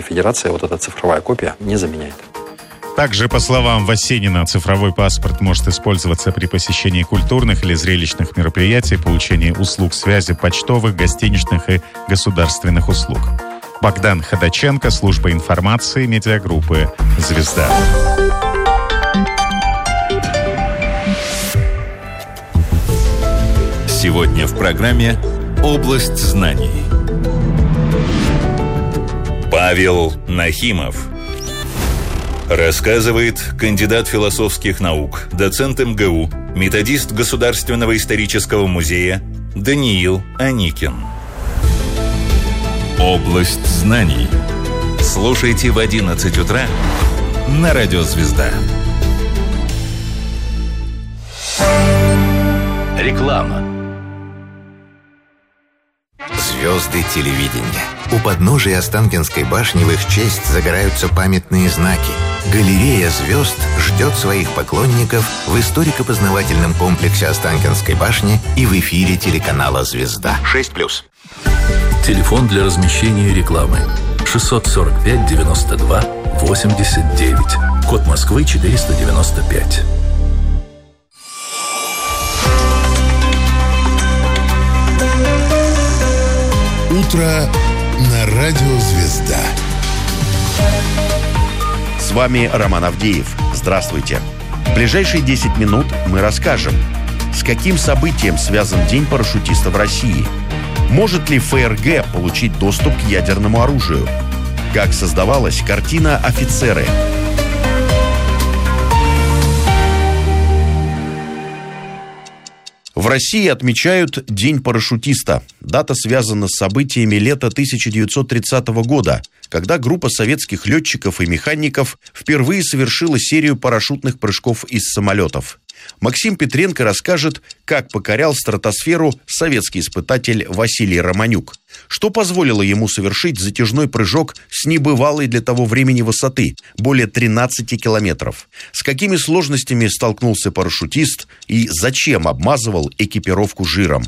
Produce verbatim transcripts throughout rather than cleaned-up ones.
Российской Федерации вот эта цифровая копия не заменяет. Также, по словам Васенина, цифровой паспорт может использоваться при посещении культурных или зрелищных мероприятий, получении услуг связи, почтовых, гостиничных и государственных услуг. Богдан Ходаченко, служба информации, медиагруппы «Звезда». Сегодня в программе «Область знаний». Павел Нахимов рассказывает кандидат философских наук, доцент эм гэ у, методист Государственного исторического музея Даниил Аникин. «Область знаний». Слушайте в одиннадцать утра на радио «Звезда». Реклама. Звезды телевидения. У подножия Останкинской башни в их честь загораются памятные знаки. Галерея звезд ждет своих поклонников в историко-познавательном комплексе Останкинской башни и в эфире телеканала «Звезда». шесть плюс. Телефон для размещения рекламы шестьсот сорок пять девяносто два восемьдесят девять. Код Москвы четыреста девяносто пять. Утро на радио «Звезда». С вами Роман Авдеев. Здравствуйте. В ближайшие десять минут мы расскажем, с каким событием связан День парашютиста в России. Может ли эф эр гэ получить доступ к ядерному оружию? Как создавалась картина «Офицеры». В России отмечают День парашютиста. Дата связана с событиями лета тысяча девятьсот тридцатого года, когда группа советских летчиков и механиков впервые совершила серию парашютных прыжков из самолетов. Максим Петренко расскажет, как покорял стратосферу советский испытатель Василий Романюк. Что позволило ему совершить затяжной прыжок с небывалой для того времени высоты – более тринадцати километров. С какими сложностями столкнулся парашютист и зачем обмазывал экипировку жиром?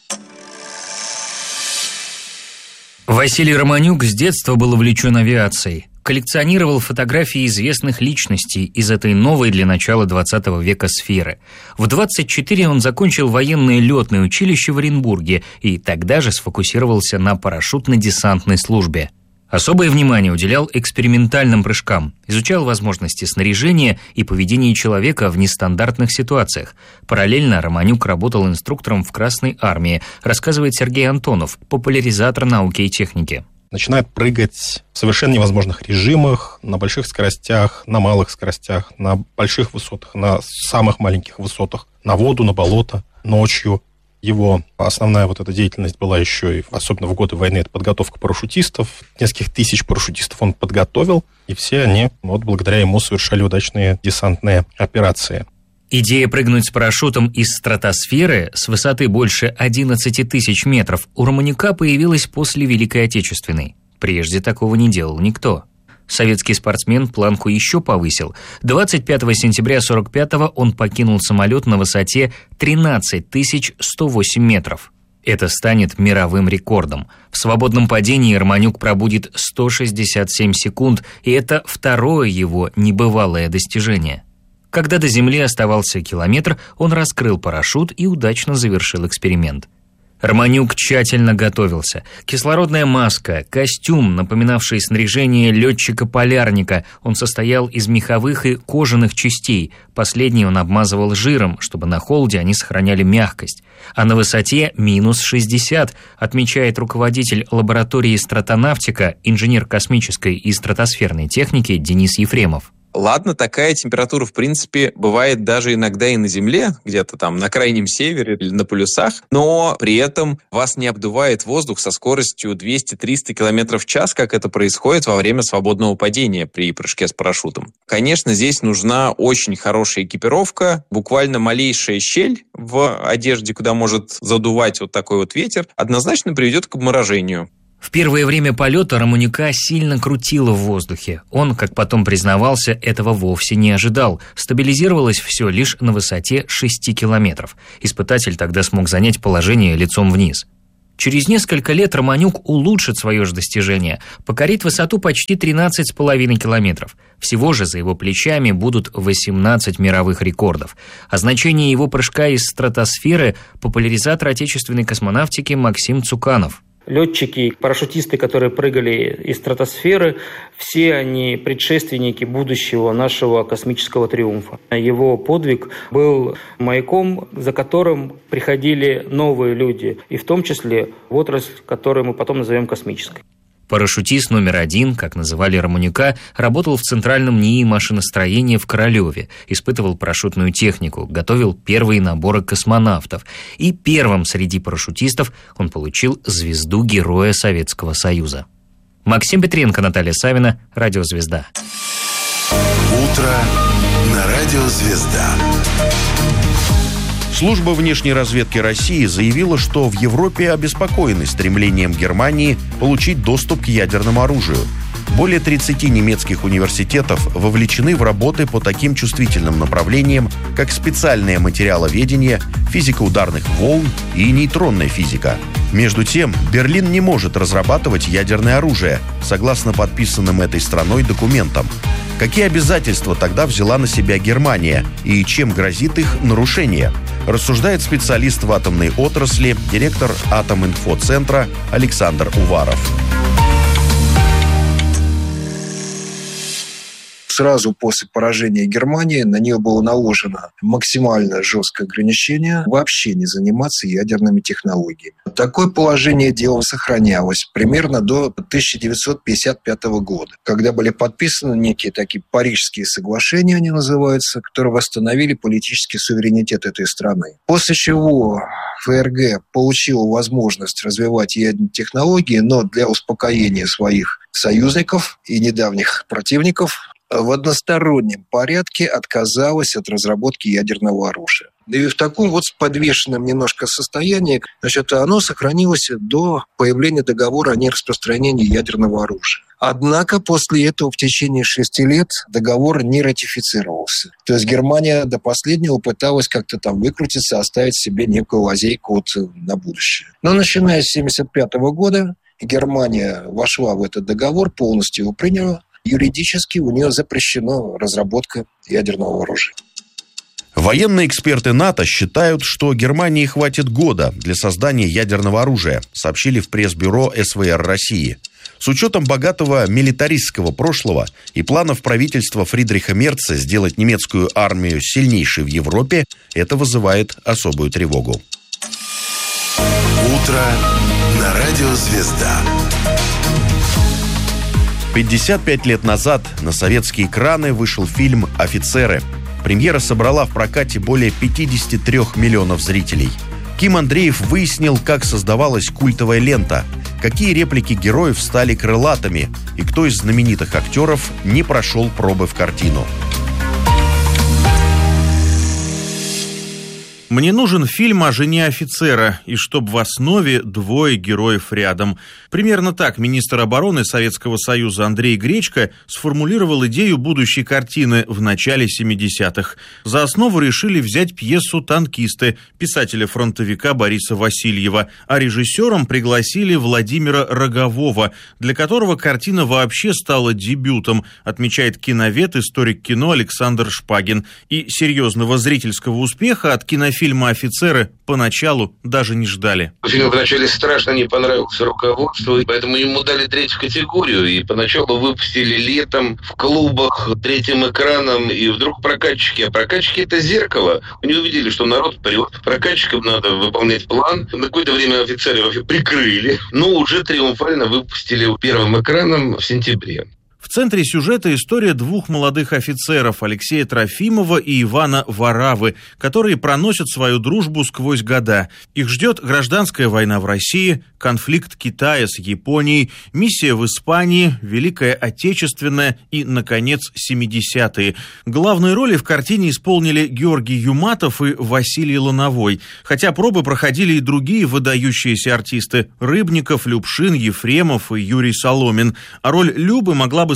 Василий Романюк с детства был увлечен авиацией. Коллекционировал фотографии известных личностей из этой новой для начала двадцатого века сферы. В двадцать четыре он закончил военное летное училище в Оренбурге и тогда же сфокусировался на парашютно-десантной службе. Особое внимание уделял экспериментальным прыжкам, изучал возможности снаряжения и поведения человека в нестандартных ситуациях. Параллельно Романюк работал инструктором в Красной армии, рассказывает Сергей Антонов, популяризатор науки и техники. Начинают прыгать в совершенно невозможных режимах, на больших скоростях, на малых скоростях, на больших высотах, на самых маленьких высотах, на воду, на болото, ночью. Его основная вот эта деятельность была еще, и особенно в годы войны, это подготовка парашютистов. Нескольких тысяч парашютистов он подготовил, и все они, вот благодаря ему, совершали удачные десантные операции. Идея прыгнуть с парашютом из стратосферы с высоты больше одиннадцати тысяч метров у Романюка появилась после Великой Отечественной. Прежде такого не делал никто. Советский спортсмен планку еще повысил. двадцать пятого сентября сорок пятого он покинул самолет на высоте тринадцать тысяч сто восемь метров. Это станет мировым рекордом. В свободном падении Романюк пробудет сто шестьдесят семь секунд, и это второе его небывалое достижение. Когда до земли оставался километр, он раскрыл парашют и удачно завершил эксперимент. Романюк тщательно готовился. Кислородная маска, костюм, напоминавший снаряжение летчика-полярника. Он состоял из меховых и кожаных частей. Последние он обмазывал жиром, чтобы на холоде они сохраняли мягкость. А на высоте минус шестьдесят, отмечает руководитель лаборатории стратонавтика, инженер космической и стратосферной техники Денис Ефремов. Ладно, такая температура, в принципе, бывает даже иногда и на Земле, где-то там на крайнем севере или на полюсах, но при этом вас не обдувает воздух со скоростью двести-триста километров в час, как это происходит во время свободного падения при прыжке с парашютом. Конечно, здесь нужна очень хорошая экипировка, буквально малейшая щель в одежде, куда может задувать вот такой вот ветер, однозначно приведет к обморожению. В первое время полета Романюка сильно крутило в воздухе. Он, как потом признавался, этого вовсе не ожидал. Стабилизировалось все лишь на высоте шести километров. Испытатель тогда смог занять положение лицом вниз. Через несколько лет Романюк улучшит свое же достижение, покорит высоту почти тринадцать с половиной километров. Всего же за его плечами будут восемнадцать мировых рекордов. О значении его прыжка из стратосферы популяризатор отечественной космонавтики Максим Цуканов. Летчики, парашютисты, которые прыгали из стратосферы, все они предшественники будущего нашего космического триумфа. Его подвиг был маяком, за которым приходили новые люди, и в том числе в отрасль, которую мы потом назовем космической. Парашютист номер один, как называли Романюка, работал в Центральном НИИ машиностроения в Королеве, испытывал парашютную технику, готовил первые наборы космонавтов. И первым среди парашютистов он получил звезду Героя Советского Союза. Максим Петренко, Наталья Савина, Радио «Звезда». Утро на Радио «Звезда». Служба внешней разведки России заявила, что в Европе обеспокоены стремлением Германии получить доступ к ядерному оружию. Более тридцати немецких университетов вовлечены в работы по таким чувствительным направлениям, как специальное материаловедение, физика ударных волн и нейтронная физика. Между тем, Берлин не может разрабатывать ядерное оружие, согласно подписанным этой страной документам. Какие обязательства тогда взяла на себя Германия и чем грозит их нарушение? Рассуждает специалист в атомной отрасли, директор Атоминфоцентра Александр Уваров. Сразу после поражения Германии на нее было наложено максимально жесткое ограничение вообще не заниматься ядерными технологиями. Такое положение дела сохранялось примерно до тысяча девятьсот пятьдесят пятого года, когда были подписаны некие такие парижские соглашения, они называются, которые восстановили политический суверенитет этой страны. После чего ФРГ получила возможность развивать ядерные технологии, но для успокоения своих союзников и недавних противников в одностороннем порядке отказалась от разработки ядерного оружия. И в таком вот подвешенном немножко состоянии, значит, оно сохранилось до появления договора о нераспространении ядерного оружия. Однако после этого в течение шести лет договор не ратифицировался. То есть Германия до последнего пыталась как-то там выкрутиться, оставить себе некую лазейку вот на будущее. Но начиная с тысяча девятьсот семьдесят пятого года Германия вошла в этот договор, полностью его приняла. Юридически у нее запрещена разработка ядерного оружия. Военные эксперты НАТО считают, что Германии хватит года для создания ядерного оружия, сообщили в пресс-бюро эс вэ эр России. С учетом богатого милитаристского прошлого и планов правительства Фридриха Мерца сделать немецкую армию сильнейшей в Европе, это вызывает особую тревогу. Утро на Радио «Звезда». пятьдесят пять лет назад на советские экраны вышел фильм «Офицеры». Премьера собрала в прокате более пятьдесят три миллионов зрителей. Ким Андреев выяснил, как создавалась культовая лента, какие реплики героев стали крылатыми и кто из знаменитых актеров не прошел пробы в картину. Мне нужен фильм о жене офицера, и чтоб в основе двое героев рядом. Примерно так министр обороны Советского Союза Андрей Гречко сформулировал идею будущей картины в начале семидесятых. За основу решили взять пьесу «Танкисты» писателя-фронтовика Бориса Васильева, а режиссером пригласили Владимира Рогового, для которого картина вообще стала дебютом, отмечает киновед, историк кино Александр Шпагин. И серьезного зрительского успеха от кинофильма Фильма «Офицеры» поначалу даже не ждали. Фильм вначале страшно не понравился руководству, поэтому ему дали третью категорию, и поначалу выпустили летом в клубах третьим экраном, и вдруг прокатчики, а прокатчики — это зеркало. Они увидели, что народ прет, прокатчикам надо выполнять план. На какое-то время «Офицеры» вообще прикрыли, но уже триумфально выпустили первым экраном в сентябре. В центре сюжета история двух молодых офицеров, Алексея Трофимова и Ивана Варавы, которые проносят свою дружбу сквозь года. Их ждет гражданская война в России, конфликт Китая с Японией, миссия в Испании, Великая Отечественная и, наконец, семидесятые. Главные роли в картине исполнили Георгий Юматов и Василий Лановой, хотя пробы проходили и другие выдающиеся артисты – Рыбников, Любшин, Ефремов и Юрий Соломин. А роль Любы могла бы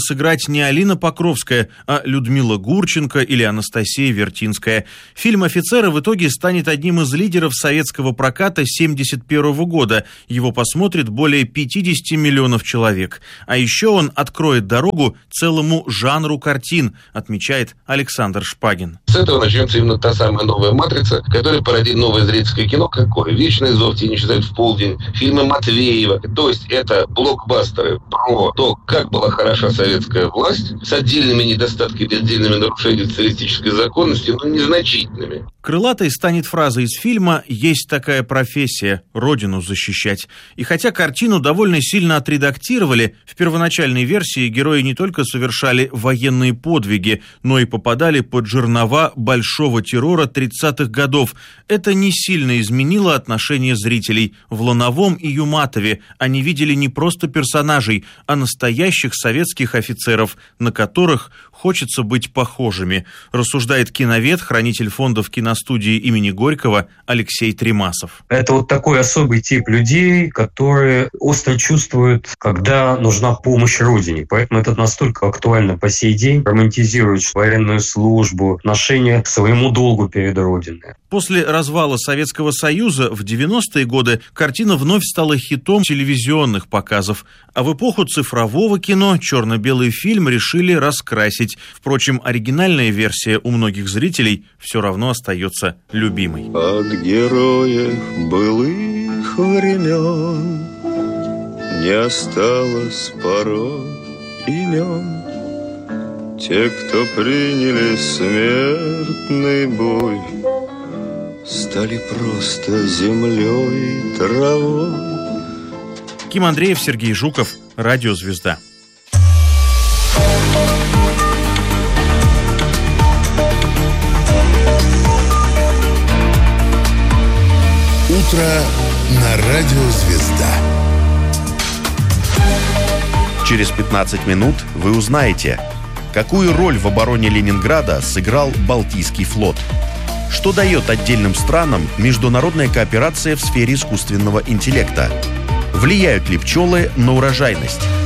сыграть не Алина Покровская, а Людмила Гурченко или Анастасия Вертинская. Фильм «Офицеры» в итоге станет одним из лидеров советского проката семьдесят первого года. Его посмотрит более пятьдесят миллионов человек. А еще он откроет дорогу целому жанру картин, отмечает Александр Шпагин. С этого начнется именно та самая новая «Матрица», которая породит новое зрительское кино. Какое? «Вечный зов тени читают в полдень», фильмы Матвеева. То есть это блокбастеры про то, как была хороша советская власть, с отдельными недостатками, отдельными нарушениями социалистической законности, но незначительными. Крылатой станет фраза из фильма «Есть такая профессия – родину защищать». И хотя картину довольно сильно отредактировали, в первоначальной версии герои не только совершали военные подвиги, но и попадали под жернова большого террора тридцатых годов. Это не сильно изменило отношение зрителей. В «Лановом» и «Юматове» они видели не просто персонажей, а настоящих советских офицеров, на которых хочется быть похожими, рассуждает киновед, хранитель фондов киностудии имени Горького Алексей Тремасов. Это вот такой особый тип людей, которые остро чувствуют, когда нужна помощь Родине. Поэтому это настолько актуально по сей день. Романтизируют военную службу, отношение к своему долгу перед Родиной. После развала Советского Союза в девяностые годы картина вновь стала хитом телевизионных показов, а в эпоху цифрового кино черно-белый фильм решили раскрасить. Впрочем, оригинальная версия у многих зрителей все равно остается любимой. От героев былых времен не осталось порой имен. Те, кто приняли смертный бой, стали просто землей и травой. Ким Андреев, Сергей Жуков, Радио «Звезда». Утро на Радио «Звезда». Через пятнадцать минут вы узнаете, какую роль в обороне Ленинграда сыграл Балтийский флот. Что дает отдельным странам международная кооперация в сфере искусственного интеллекта? Влияют ли пчелы на урожайность?